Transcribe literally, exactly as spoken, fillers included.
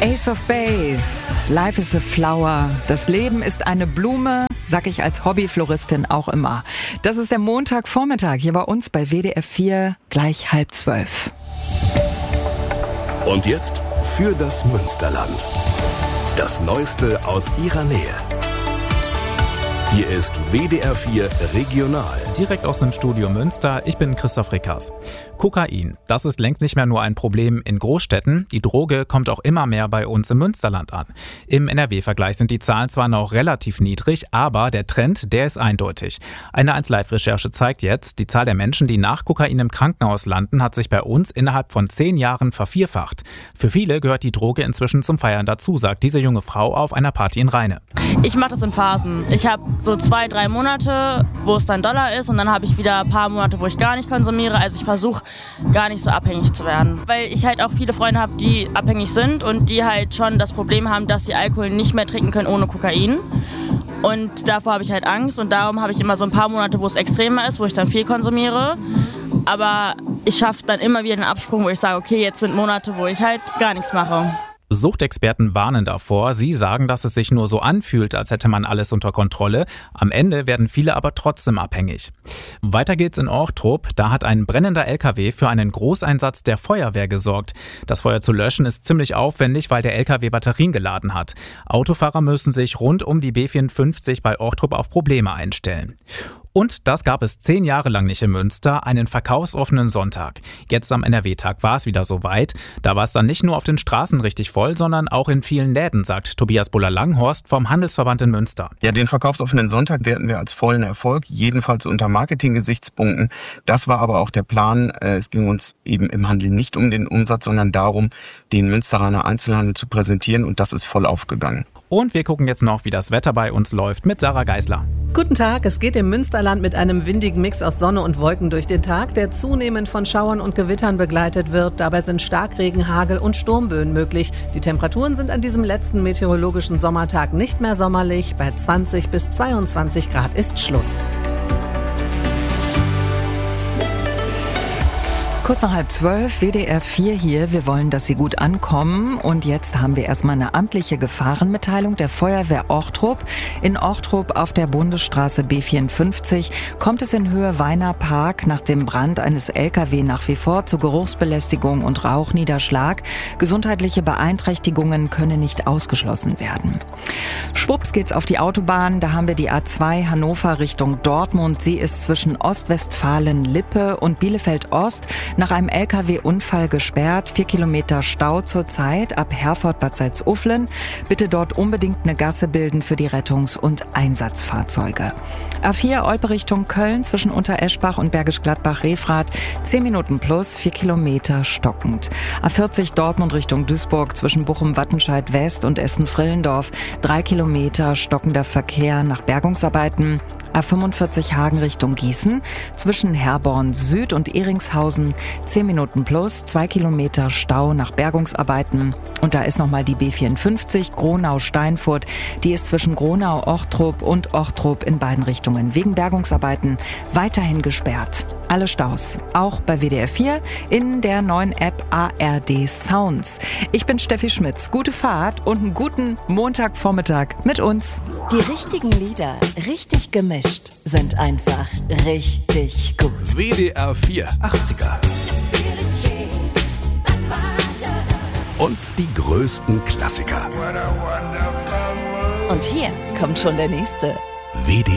Ace of Base, Life is a Flower. Das Leben ist eine Blume, sag ich als Hobbyfloristin auch immer. Das ist der Montagvormittag hier bei uns bei W D R vier, gleich halb zwölf. Und jetzt für das Münsterland. Das Neueste aus ihrer Nähe. Hier ist W D R vier Regional. Direkt aus dem Studio Münster, ich bin Christoph Rickers. Kokain, das ist längst nicht mehr nur ein Problem in Großstädten. Die Droge kommt auch immer mehr bei uns im Münsterland an. Im N R W-Vergleich sind die Zahlen zwar noch relativ niedrig, aber der Trend, der ist eindeutig. Eine eins Live-Recherche zeigt jetzt, die Zahl der Menschen, die nach Kokain im Krankenhaus landen, hat sich bei uns innerhalb von zehn Jahren vervierfacht. Für viele gehört die Droge inzwischen zum Feiern dazu, sagt diese junge Frau auf einer Party in Rheine. Ich mache das in Phasen. Ich habe so zwei, drei Monate, wo es dann Dollar ist, und dann habe ich wieder ein paar Monate, wo ich gar nicht konsumiere. Also ich versuche gar nicht so abhängig zu werden. Weil ich halt auch viele Freunde habe, die abhängig sind und die halt schon das Problem haben, dass sie Alkohol nicht mehr trinken können ohne Kokain. Und davor habe ich halt Angst und darum habe ich immer so ein paar Monate, wo es extremer ist, wo ich dann viel konsumiere. Aber ich schaffe dann immer wieder den Absprung, wo ich sage, okay, jetzt sind Monate, wo ich halt gar nichts mache. Suchtexperten warnen davor. Sie sagen, dass es sich nur so anfühlt, als hätte man alles unter Kontrolle. Am Ende werden viele aber trotzdem abhängig. Weiter geht's in Orchtrup. Da hat ein brennender L K W für einen Großeinsatz der Feuerwehr gesorgt. Das Feuer zu löschen ist ziemlich aufwendig, weil der L K W Batterien geladen hat. Autofahrer müssen sich rund um die B vierundfünfzig bei Orchtrup auf Probleme einstellen. Und das gab es zehn Jahre lang nicht in Münster, einen verkaufsoffenen Sonntag. Jetzt am N R W-Tag war es wieder soweit. Da war es dann nicht nur auf den Straßen richtig voll, sondern auch in vielen Läden, sagt Tobias Buller-Langhorst vom Handelsverband in Münster. Ja, den verkaufsoffenen Sonntag werten wir als vollen Erfolg, jedenfalls unter Marketing-Gesichtspunkten. Das war aber auch der Plan. Es ging uns eben im Handel nicht um den Umsatz, sondern darum, den Münsteraner Einzelhandel zu präsentieren, und das ist voll aufgegangen. Und wir gucken jetzt noch, wie das Wetter bei uns läuft mit Sarah Geisler. Guten Tag, es geht im Münsterland mit einem windigen Mix aus Sonne und Wolken durch den Tag, der zunehmend von Schauern und Gewittern begleitet wird. Dabei sind Starkregen, Hagel und Sturmböen möglich. Die Temperaturen sind an diesem letzten meteorologischen Sommertag nicht mehr sommerlich. Bei zwanzig bis zweiundzwanzig Grad ist Schluss. Kurz nach halb zwölf, W D R vier hier. Wir wollen, dass Sie gut ankommen. Und jetzt haben wir erstmal eine amtliche Gefahrenmitteilung der Feuerwehr Orchtrup. In Orchtrup auf der Bundesstraße B vierundfünfzig kommt es in Höhe Weiner Park nach dem Brand eines L K W nach wie vor zu Geruchsbelästigung und Rauchniederschlag. Gesundheitliche Beeinträchtigungen können nicht ausgeschlossen werden. Schwupps geht's auf die Autobahn. Da haben wir die A zwei Hannover Richtung Dortmund. Sie ist zwischen Ostwestfalen-Lippe und Bielefeld-Ost nach einem L K W-Unfall gesperrt. Vier Kilometer Stau zurzeit ab Herford-Bad Salzuflen. Bitte dort unbedingt eine Gasse bilden für die Rettungs- und Einsatzfahrzeuge. A vier Olpe Richtung Köln zwischen Untereschbach und Bergisch Gladbach-Refrath. Zehn Minuten plus, vier Kilometer stockend. A vierzig Dortmund Richtung Duisburg zwischen Bochum-Wattenscheid West und Essen-Frillendorf. Drei Kilometer stockender Verkehr nach Bergungsarbeiten. A fünfundvierzig Hagen Richtung Gießen zwischen Herborn Süd und Ehringshausen. Zehn Minuten plus, zwei Kilometer Stau nach Bergungsarbeiten. Und da ist nochmal die B vierundfünfzig Gronau-Steinfurt. Die ist zwischen Gronau-Orchtrup und Orchtrup in beiden Richtungen wegen Bergungsarbeiten weiterhin gesperrt. Alle Staus, auch bei W D R vier in der neuen App A R D Sounds. Ich bin Steffi Schmitz. Gute Fahrt und einen guten Montagvormittag mit uns. Die richtigen Lieder, richtig gemischt, sind einfach richtig gut. W D R vier achtziger. Und die größten Klassiker. Und hier kommt schon der nächste. W D